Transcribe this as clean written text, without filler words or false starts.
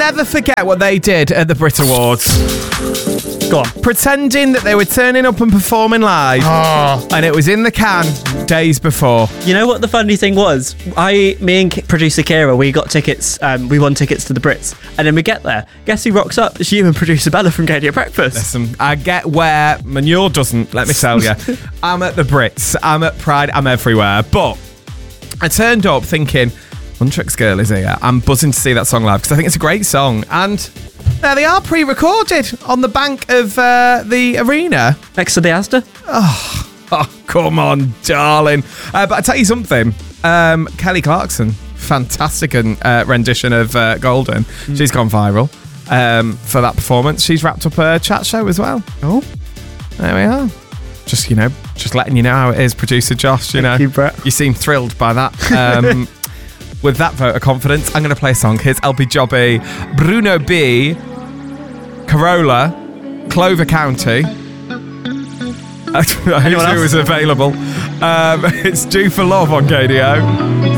never forget what they did at the Brit Awards. Go on. Pretending that they were turning up and performing live, and it was in the can days before. You know what the funny thing was? Me and producer Kira, we got tickets. We won tickets to the Brits, and then we get there. Guess who rocks up? It's you and producer Bella from Gadia Breakfast. Listen, I get where Manure doesn't. Let me tell you, I'm at the Brits, I'm at Pride, I'm everywhere. But I turned up thinking, Huntrix Girl is here. I'm buzzing to see that song live because I think it's a great song. And there they are, pre-recorded on the bank of the arena. Next to the Asda. Oh, come on, darling. But I tell you something, Kelly Clarkson, fantastic rendition of Golden. She's gone viral for that performance. She's wrapped up a chat show as well. Oh, there we are. Just letting you know how it is, producer Josh. Thank you, Brett. You seem thrilled by that. With that vote of confidence, I'm going to play a song. Here's LB Jobby, Bruno B, Corolla, Clover County. Who was available. It's Due for Love on KDO.